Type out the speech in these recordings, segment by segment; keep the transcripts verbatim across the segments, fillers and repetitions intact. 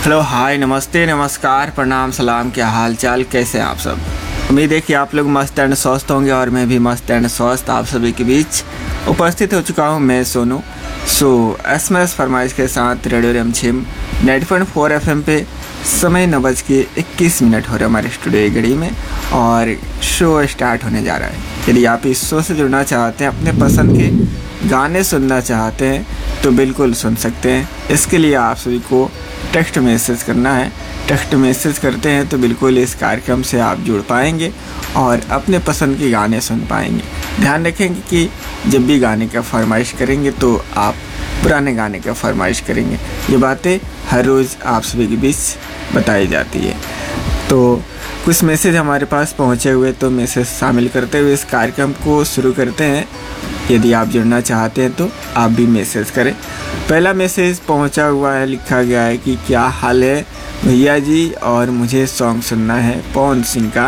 Hello, हाय, नमस्ते, नमस्कार, प्रणाम, सलाम, क्या हाल चाल, कैसे हैं आप सब। उम्मीद है कि आप लोग मस्त एंड स्वस्थ होंगे और मैं भी मस्त एंड स्वस्थ आप सभी के बीच उपस्थित हो चुका हूं। मैं सोनू सो एस एम एस फरमाइश के साथ रेडियो रिमझिम ninety point four F M पे समय नौ बज के इक्कीस मिनट हो रहे हमारे स्टूडियो की घड़ी में और शो स्टार्ट होने जा रहा है। यदि आप इस शो से जुड़ना चाहते हैं, अपने पसंद के गाने सुनना चाहते हैं तो बिल्कुल सुन सकते हैं। इसके लिए आप सभी को टेक्स्ट मैसेज करना है। टेक्स्ट मैसेज करते हैं तो बिल्कुल इस कार्यक्रम से आप जुड़ पाएंगे और अपने पसंद के गाने सुन पाएंगे। ध्यान रखेंगे कि जब भी गाने का फरमाइश करेंगे तो आप पुराने गाने का फरमाइश करेंगे। ये बातें हर रोज़ आप सभी के बीच बताई जाती है। तो कुछ मैसेज हमारे पास पहुँचे हुए, तो मैसेज शामिल करते हुए इस कार्यक्रम को शुरू करते हैं। यदि आप जुड़ना चाहते हैं तो आप भी मैसेज करें। पहला मैसेज पहुंचा हुआ है, लिखा गया है कि क्या हाल है भैया जी, और मुझे सॉन्ग सुनना है पवन सिंह का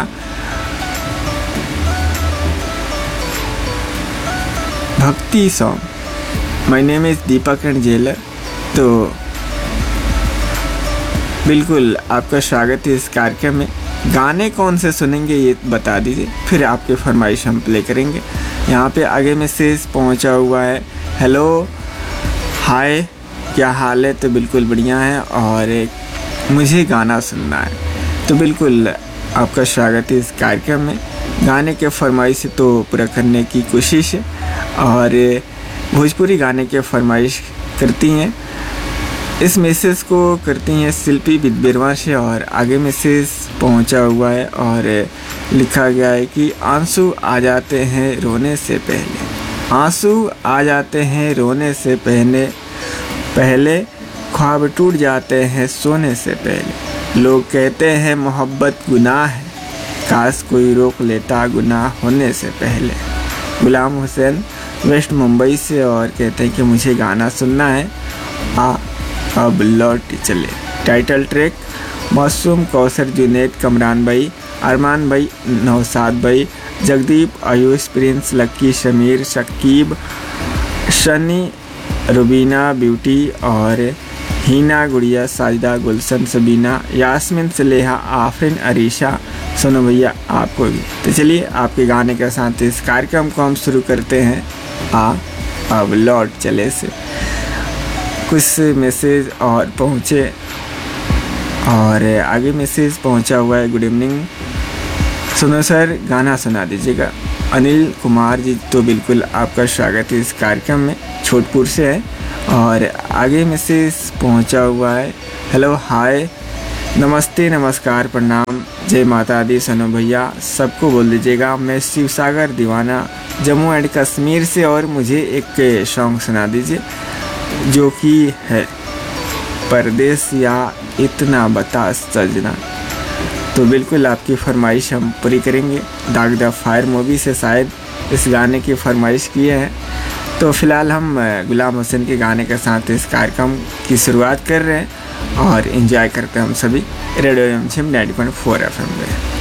भक्ति song. My name is Deepak and jailer. तो बिल्कुल आपका स्वागत है इस कार्यक्रम में। गाने कौन से सुनेंगे ये बता दीजिए, फिर आपके फरमाइश हम प्ले करेंगे। यहाँ पे आगे मैसेज पहुँचा हुआ है, हेलो हाय क्या हाल है। तो बिल्कुल बढ़िया है और मुझे गाना सुनना है। तो बिल्कुल आपका स्वागत है इस कार्यक्रम में। गाने के फरमाइश तो पूरा करने की कोशिश है और भोजपुरी गाने के फरमाइश करती हैं। इस मैसेज को करती हैं शिल्पी बिरवा से और आगे मैसेज पहुंचा हुआ है और लिखा गया है कि आंसू आ जाते हैं रोने से पहले, आंसू आ जाते हैं रोने से पहले, पहले ख्वाब टूट जाते हैं सोने से पहले। लोग कहते हैं मोहब्बत गुनाह है, काश कोई रोक लेता गुनाह होने से पहले। गुलाम हुसैन वेस्ट मुंबई से और कहते हैं कि मुझे गाना सुनना है आ अब लौट चले। टाइटल ट्रैक मासूम, कौसर, जुनैद, कमरान भाई, अरमान भाई, नौसाद भाई, जगदीप, आयुष, प्रिंस, लक्की, शमीर, शकीब, शनी, रुबीना, ब्यूटी और हीना, गुड़िया, साजिदा, गुलशन, सबीना, यास्मिन, सलेहा, आफरीन, अरीशा, सोनू भैया आपको भी। तो चलिए आपके गाने के साथ इस कार्यक्रम को हम शुरू करते हैं आ अब लौट चले से। कुछ मैसेज और पहुँचे और आगे मैसेज पहुँचा हुआ है, गुड इवनिंग सुनो सर गाना सुना दीजिएगा। अनिल कुमार जी, तो बिल्कुल आपका स्वागत है इस कार्यक्रम में, छोटपुर से है। और आगे मैसेज पहुंचा हुआ है, हेलो हाय नमस्ते, नमस्कार, प्रणाम, जय माता दी सनो भैया, सबको बोल दीजिएगा मैं शिवसागर दीवाना जम्मू एंड कश्मीर से और मुझे एक सॉन्ग सुना दीजिए जो कि है परदेस या इतना बता सजना। तो बिल्कुल आपकी फरमाइश हम पूरी करेंगे। दाग द फायर मूवी से शायद इस गाने की फरमाइश किए हैं। तो फिलहाल हम गुलाम हुसैन के गाने के साथ इस कार्यक्रम की शुरुआत कर रहे हैं और एंजॉय करते हैं हम सभी रेडियो रिमझिम ninety point four F M में।